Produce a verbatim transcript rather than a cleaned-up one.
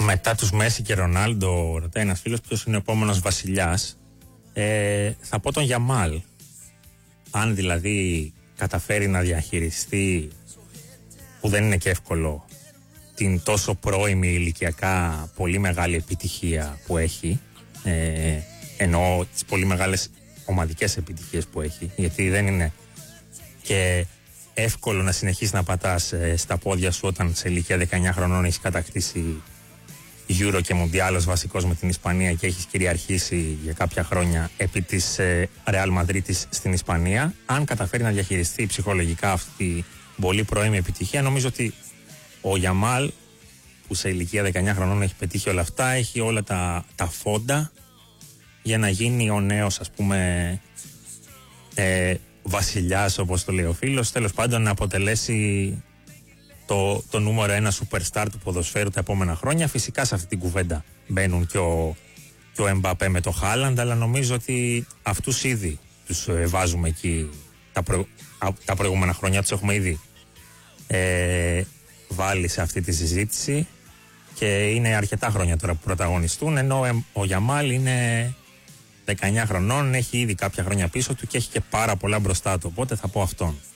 Μετά τους Μέση και Ρονάλντο, ρωτάει ένας φίλος ποιος είναι ο επόμενος βασιλιάς. Ε, θα πω τον Γιαμάλ. Αν δηλαδή καταφέρει να διαχειριστεί, που δεν είναι και εύκολο, την τόσο πρώιμη ηλικιακά πολύ μεγάλη επιτυχία που έχει, ε, εννοώ τις πολύ μεγάλες ομαδικές επιτυχίες που έχει, γιατί δεν είναι και εύκολο να συνεχίσεις να πατάς ε, στα πόδια σου όταν σε ηλικία δεκαεννιά χρονών έχεις κατακτήσει Euro και Mundial ως βασικός με την Ισπανία και έχεις κυριαρχήσει για κάποια χρόνια επί της ε, Real Madrid στην Ισπανία. Αν καταφέρει να διαχειριστεί ψυχολογικά αυτή την πολύ πρώιμη επιτυχία, νομίζω ότι ο Γιαμάλ, που σε ηλικία δεκαεννιά χρονών έχει πετύχει όλα αυτά, έχει όλα τα, τα φόντα για να γίνει ο νέος, ας πούμε, ε, βασιλιάς, όπως το λέει ο φίλος, τέλος πάντων να αποτελέσει το, το νούμερο ένα superstar του ποδοσφαίρου τα επόμενα χρόνια. Φυσικά σε αυτή την κουβέντα μπαίνουν και ο, και ο Εμπαπέ με το Χάλαντ, αλλά νομίζω ότι αυτούς ήδη τους ε, βάζουμε εκεί τα, προ, α, τα προηγούμενα χρόνια, τους έχουμε ήδη ε, βάλει σε αυτή τη συζήτηση και είναι αρκετά χρόνια τώρα που πρωταγωνιστούν, ενώ ε, ο Γιαμάλ είναι δεκαεννιά χρονών, έχει ήδη κάποια χρόνια πίσω του και έχει και πάρα πολλά μπροστά του, οπότε θα πω αυτόν.